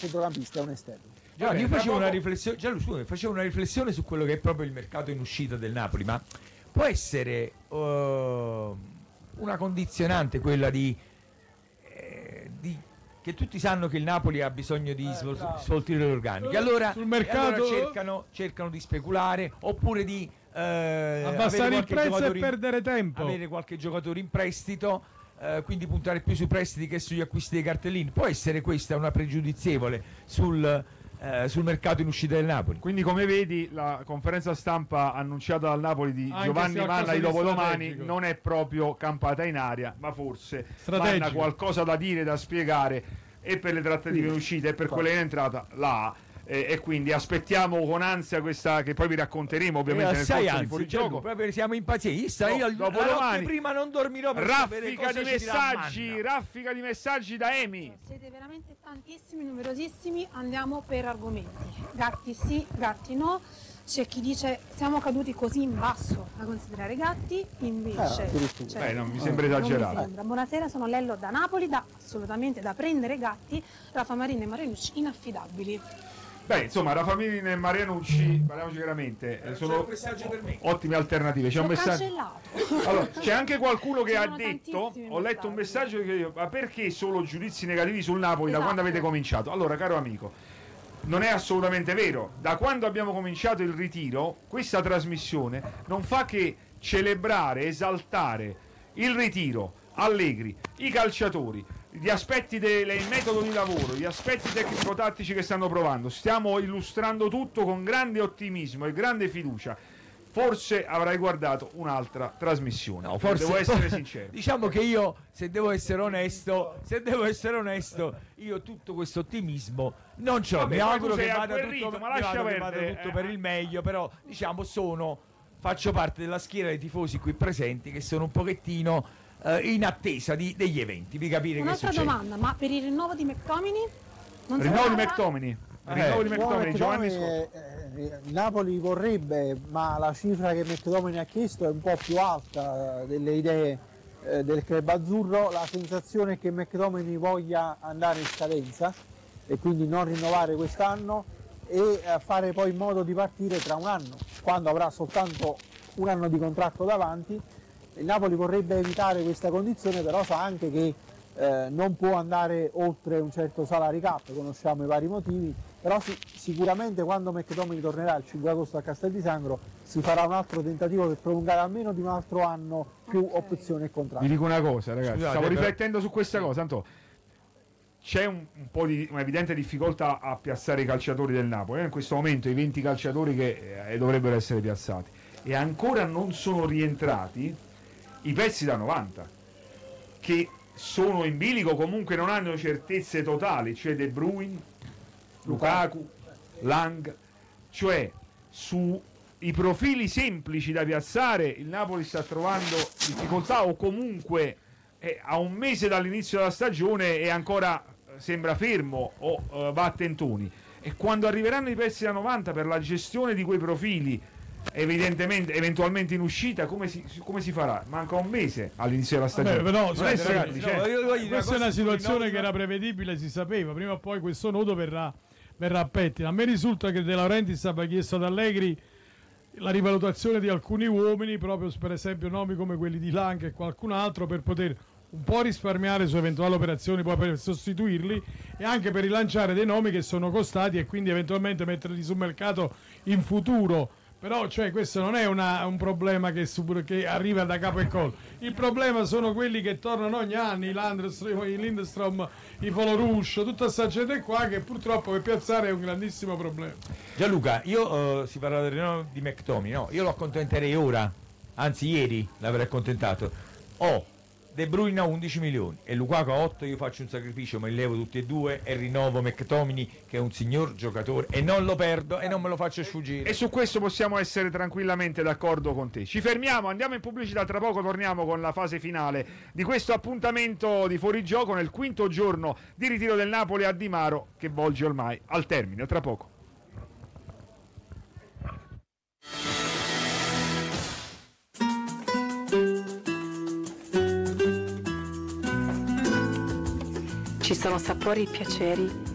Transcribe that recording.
centrocampista è un esterno. Io facevo una riflessione su quello che è proprio il mercato in uscita del Napoli, ma può essere una condizionante quella di che tutti sanno che il Napoli ha bisogno di sfoltire l'organico, allora sul mercato cercano di speculare, oppure di abbassare il prezzo e perdere tempo, avere qualche giocatore in prestito, quindi puntare più sui prestiti che sugli acquisti dei cartellini. Può essere questa una pregiudizievole sul mercato in uscita del Napoli? Quindi, come vedi, la conferenza stampa annunciata dal Napoli di Giovanni Manna di dopodomani non è proprio campata in aria, ma forse Manna qualcosa da dire, da spiegare, e per le trattative in uscita e per quelle in entrata là. E quindi aspettiamo con ansia questa, che poi vi racconteremo ovviamente nel corso di fuorigioco. Proprio siamo impazienti. Io dopodomani prima non dormirò per raffica di messaggi da Emi. Siete veramente tantissimi, numerosissimi. Andiamo per argomenti. Gatti sì, Gatti no. C'è chi dice siamo caduti così in basso da considerare Gatti, invece non mi sembra esagerato. Non mi sembra. Buonasera, sono Lello da Napoli, assolutamente da prendere Gatti. Rafa Marini e Marianucci inaffidabili. Insomma, Rafa Marini e Marianucci, parliamoci chiaramente, sono ottime alternative. C'è un messaggio. Allora, c'è anche qualcuno che ha detto, ho letto un messaggio che io, ma perché solo giudizi negativi sul Napoli da quando avete cominciato? Allora, caro amico, non è assolutamente vero. Da quando abbiamo cominciato il ritiro, questa trasmissione non fa che celebrare, esaltare il ritiro, Allegri, i calciatori, gli aspetti del metodo di lavoro, gli aspetti tecnico-tattici che stanno provando. Stiamo illustrando tutto con grande ottimismo e grande fiducia. Forse avrai guardato un'altra trasmissione. No, forse devo essere sincero. Diciamo che io, se devo essere onesto, io tutto questo ottimismo non ce l'ho. Mi auguro che vada tutto per il meglio, però diciamo faccio parte della schiera dei tifosi qui presenti che sono un pochettino in attesa degli eventi, di capire che succede. Un'altra domanda, ma per il rinnovo di McTominay? Rinnovo di McTominay, Giovanni Napoli vorrebbe, ma la cifra che McTominay ha chiesto è un po' più alta delle idee del club azzurro. La sensazione è che McTominay voglia andare in scadenza e quindi non rinnovare quest'anno e fare poi in modo di partire tra un anno, quando avrà soltanto un anno di contratto davanti. Il Napoli vorrebbe evitare questa condizione, però sa anche che non può andare oltre un certo salary cap, conosciamo i vari motivi, però sicuramente quando McTominay tornerà il 5 agosto a Castel di Sangro si farà un altro tentativo per prolungare almeno di un altro anno più opzione e contratto. Vi dico una cosa, ragazzi, stavo riflettendo su questa cosa, tanto c'è un po' di un'evidente difficoltà a piazzare i calciatori del Napoli. In questo momento i 20 calciatori che dovrebbero essere piazzati e ancora non sono rientrati i pezzi da 90 che sono in bilico, comunque non hanno certezze totali, cioè De Bruyne, Lukaku, Lang, cioè su i profili semplici da piazzare il Napoli sta trovando difficoltà, o comunque a un mese dall'inizio della stagione e ancora sembra fermo o va a tentoni. E quando arriveranno i pezzi da 90 per la gestione di quei profili, eventualmente in uscita, come si farà? Manca un mese all'inizio della stagione. Questa è una situazione che era prevedibile, si sapeva, prima o poi questo nodo verrà a pettine. A me risulta che De Laurentiis abbia chiesto ad Allegri la rivalutazione di alcuni uomini, proprio per esempio nomi come quelli di Lang e qualcun altro, per poter un po' risparmiare su eventuali operazioni poi per sostituirli, e anche per rilanciare dei nomi che sono costati e quindi eventualmente metterli sul mercato in futuro. Però questo non è un problema che arriva da capo e collo. Il problema sono quelli che tornano ogni anno, i Lindstrom, i Foloruscio, tutta questa gente qua, che purtroppo per piazzare è un grandissimo problema. Gianluca, si parla di McTominay, no? Io lo accontenterei ora, anzi ieri l'avrei accontentato. De Bruyne a 11 milioni e Lukaku a 8, io faccio un sacrificio, me li levo tutti e due e rinnovo McTominay, che è un signor giocatore, e non lo perdo e non me lo faccio sfuggire. E su questo possiamo essere tranquillamente d'accordo con te. Ci fermiamo, andiamo in pubblicità, tra poco torniamo con la fase finale di questo appuntamento di fuorigioco nel quinto giorno di ritiro del Napoli a Di Maro, che volge ormai al termine. Tra poco. Ci sono sapori e piaceri